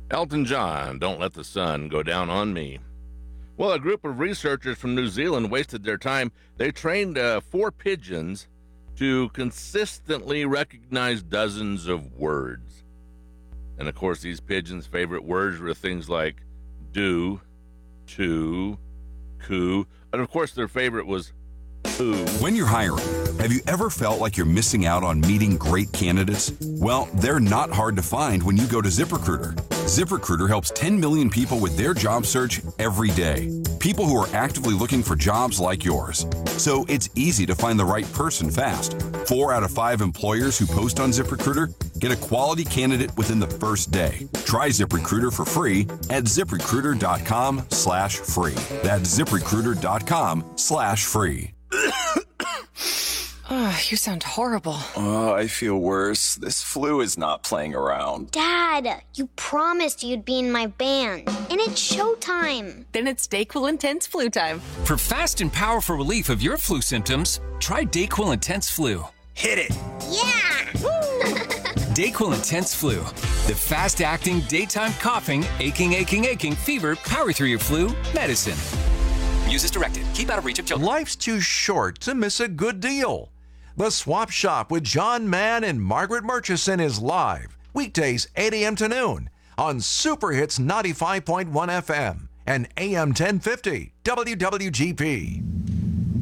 Elton John, Don't Let the Sun Go Down on Me. Well, a group of researchers from New Zealand wasted their time. They trained 4 pigeons to consistently recognize dozens of words. And of course, these pigeons' favorite words were things like do, to, coo, and of course, their favorite was poo. When you're hiring, have you ever felt like you're missing out on meeting great candidates? Well, they're not hard to find when you go to ZipRecruiter. ZipRecruiter helps 10 million people with their job search every day. People who are actively looking for jobs like yours. So it's easy to find the right person fast. 4 out of 5 employers who post on ZipRecruiter get a quality candidate within the first day. Try ZipRecruiter for free at ZipRecruiter.com/free. That's ZipRecruiter.com/free. Oh, you sound horrible. Oh, I feel worse. This flu is not playing around. Dad, you promised you'd be in my band, and it's showtime. Then it's DayQuil Intense Flu time. For fast and powerful relief of your flu symptoms, try DayQuil Intense Flu. Hit it! Yeah! DayQuil Intense Flu. The fast-acting, daytime coughing, aching, fever, power through your flu medicine. Use as directed. Keep out of reach of children. Life's too short to miss a good deal. The Swap Shop with John Mann and Margaret Murchison is live, weekdays 8 a.m. to noon on Super Hits 95.1 FM and AM 1050 WWGP.